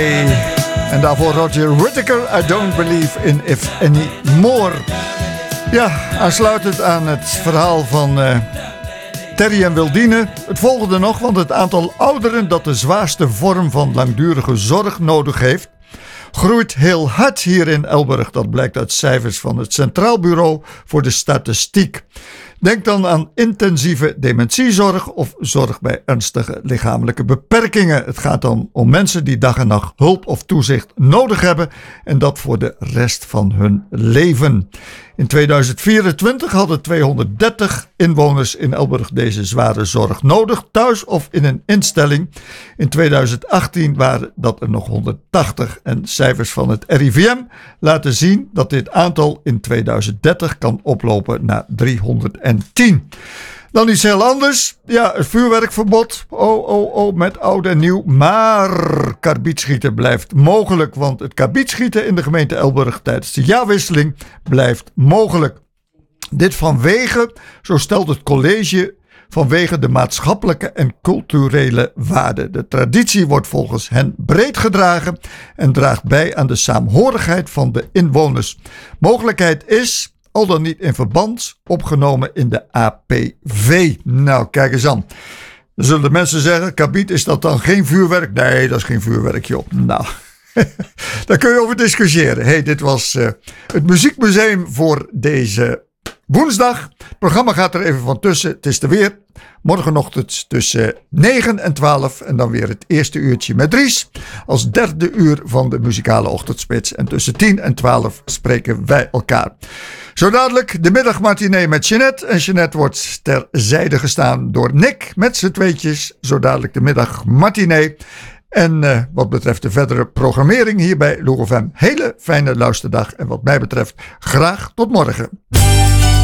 En daarvoor Roger Whittaker, I Don't Believe in If Anymore. Ja, aansluitend aan het verhaal van Terry en Wildine. Het volgende nog, want het aantal ouderen dat de zwaarste vorm van langdurige zorg nodig heeft, groeit heel hard hier in Elburg. Dat blijkt uit cijfers van het Centraal Bureau voor de Statistiek. Denk dan aan intensieve dementiezorg of zorg bij ernstige lichamelijke beperkingen. Het gaat dan om mensen die dag en nacht hulp of toezicht nodig hebben en dat voor de rest van hun leven. In 2024 hadden 230 inwoners in Elburg deze zware zorg nodig, thuis of in een instelling. In 2018 waren dat er nog 180 en cijfers van het RIVM laten zien dat dit aantal in 2030 kan oplopen naar 310. Dan iets heel anders. Ja, het vuurwerkverbod. Met oud en nieuw. Maar karbietschieten blijft mogelijk. Want het karbietschieten in de gemeente Elburg tijdens de jaarwisseling blijft mogelijk. Dit vanwege, zo stelt het college, vanwege de maatschappelijke en culturele waarde. De traditie wordt volgens hen breed gedragen en draagt bij aan de saamhorigheid van de inwoners. Mogelijkheid is, al dan niet in verband, opgenomen in de APV. Nou, kijk eens aan. Dan zullen de mensen zeggen, karbiet, is dat dan geen vuurwerk? Nee, dat is geen vuurwerk, joh. Nou, daar kun je over discussiëren. Hey, dit was het Muziekmuseum voor deze woensdag. Het programma gaat er even van tussen. Het is er weer. Morgenochtend tussen 9 en 12. En dan weer het eerste uurtje met Dries. Als derde uur van de muzikale ochtendspits. En tussen 10 en 12 spreken wij elkaar. Zo dadelijk de middagmatinee met Jeanette. En Jeanette wordt terzijde gestaan door Nick met z'n tweetjes. Zo dadelijk de middagmatinee. En wat betreft de verdere programmering hier bij Logo FM. Hele fijne luisterdag. En wat mij betreft graag tot morgen.